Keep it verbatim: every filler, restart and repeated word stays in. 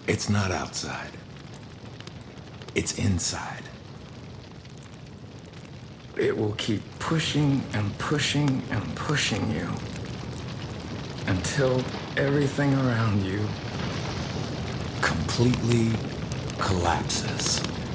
It's not outside. It's inside. It will keep pushing and pushing and pushing you until everything around you completely collapses.